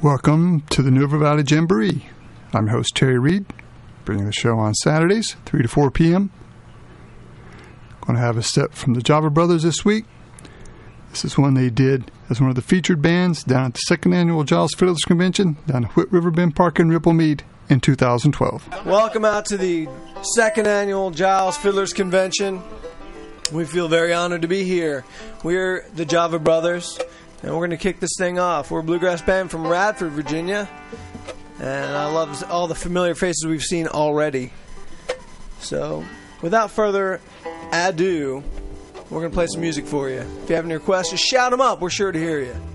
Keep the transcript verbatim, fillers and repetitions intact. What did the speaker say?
Welcome to the New River Valley Jamboree. I'm your host, Terry Reed, bringing the show on Saturdays, three to four p.m. Going to have a set from the Java Brothers this week. This is one they did as one of the featured bands down at the second annual Giles Fiddlers Convention down at Whit River Bend Park in Ripplemead in two thousand twelve. Welcome out to the second annual Giles Fiddlers Convention. We feel very honored to be here. We're the Java Brothers, and we're going to kick this thing off. We're a bluegrass band from Radford, Virginia, and I love all the familiar faces we've seen already. So, without further ado, we're going to play some music for you. If you have any requests, just shout them up. We're sure to hear you.